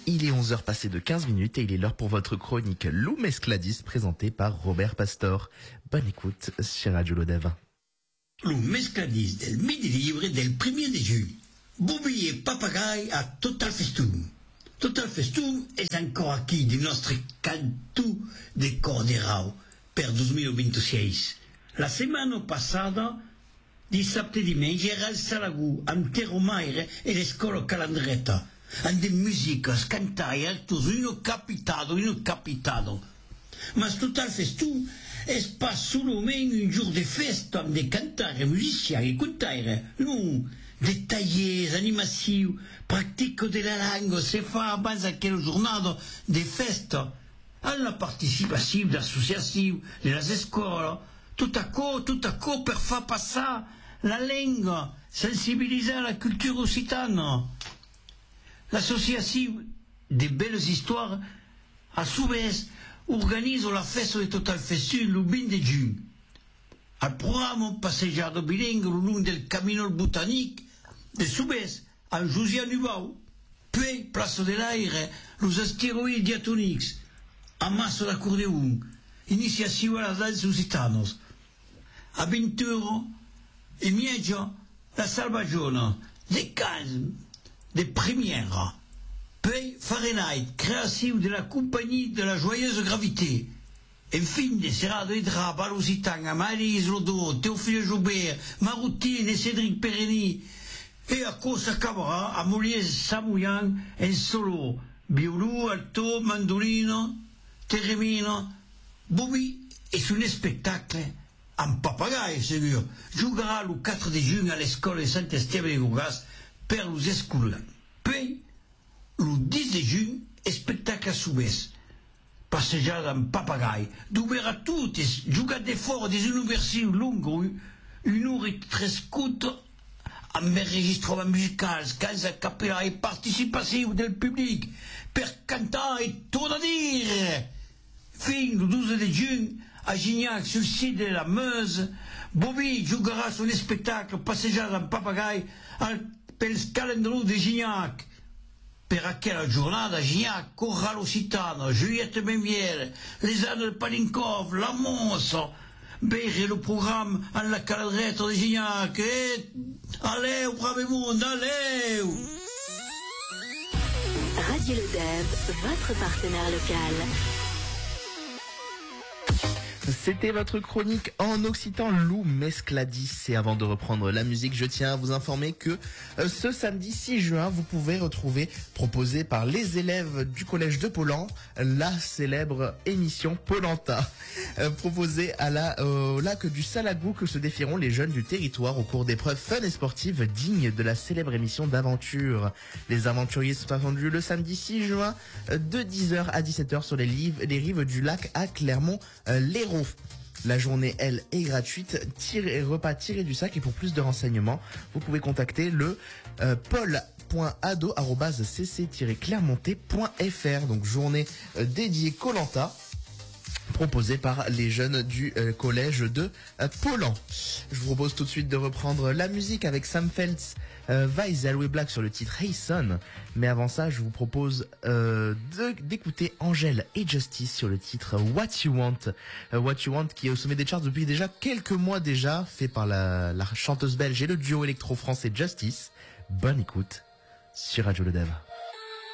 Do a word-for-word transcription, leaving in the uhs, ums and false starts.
Il est onze heures passées de quinze minutes et il est l'heure pour votre chronique Lou Mescladis présentée par Robert Pastor. Bonne écoute sur Radio Lodève. Lou Mescladis del Midi Libre del primo di giugno. Bobby e Papagay a Total Festum. Total Festum è ancora qui del nostro canto de Corderao per duemilaventisei. La settimana passata, dissabte e diumenge, era al Salagù, amb Terromaire e l'escola Calandreta. And de musica, scantai, altos, uno capitato, uno capitato. Ma Total Festum è pas solament un jour de festa amb de cantare, musiciani, contaire, non, de tallers, animacions, pratico de la langue, se fa abans aquella jornada de festa, amb la participació d'associacions, de les escoles, tot acò, tot acò per fa passar la lengua, sensibilitzar la cultura occitana. L'associació de belles histoires, a su vez, organiza la festa de Total Festum le vint de juny. Al programa passejado bilingue le long del Camino Botanique, de su vez, al Josiah Nubau, puis Place de l'Aire, los asteroïdes diatonics, amasso d'acordeon, iniciació a les danses occitanes, aventura e mieja la salvagiona, de calme, de première, puis Fahrenheit, création de la compagnie de la joyeuse gravité. Enfin, des serrades de draps, Balositan, Amalis Lodo, Théophile Joubert, Maroutine et Cédric Perreni. Et à cause acabera, à Molière Samouyan, en solo, violon, alto, mandolino, terremino. Bobby est sur un spectacle, en Papagay, c'est sûr, jouera le quatre de juin à l'école de Saint-Estève de Gougas, per les escolans. Puis, le dix de juny, spectacle a su vez, passejada amb Papagay, d'ouvert a totes, jugat de fora des universitats longues, une heure et trescut, amb enregistrements musicals, cants a capella et participació del public, per cantar et tot a dir. Fin, le douze de juny, a Gignac, sur le site de la Meuse, Bobby jugarà son spectacle passejada amb Papagay pels calendrons de Gignac. Per aquella giornata Gignac, Corral Occitano, Juliette Mémière, les Annes de Palinkov, la Monsa, bere le programme à la calandrette de Gignac, et allez, brave monde, allez! Radio Lodève, votre partenaire local. C'était votre chronique en occitan Lou Mescladis. Et avant de reprendre la musique, je tiens à vous informer que euh, ce samedi six juin, vous pouvez retrouver, proposée par les élèves du collège de Pollan, la célèbre émission Polenta, euh, proposée à la, euh, au lac du Salagou, que se défieront les jeunes du territoire au cours d'épreuves fun et sportives dignes de la célèbre émission d'aventure. Les aventuriers sont attendus le samedi six juin euh, de dix heures à dix-sept heures sur les, liv- les rives du lac à Clermont-Lérault. La journée, elle, est gratuite, tiré, repas tiré du sac, et pour plus de renseignements, vous pouvez contacter le euh, paul point ado arobase c c tiret clermontais point f r. Donc journée euh, dédiée Koh-Lanta, proposée par les jeunes du euh, collège de euh, Pollan. Je vous propose tout de suite de reprendre la musique avec Sam Feltz, euh, Vice et Aloe Black sur le titre Hey Son. Mais avant ça, je vous propose euh, de, d'écouter Angèle et Justice sur le titre What You Want. Euh, What You Want qui est au sommet des charts depuis déjà quelques mois déjà, fait par la, la chanteuse belge et le duo électro-français Justice. Bonne écoute sur Radio Lodève.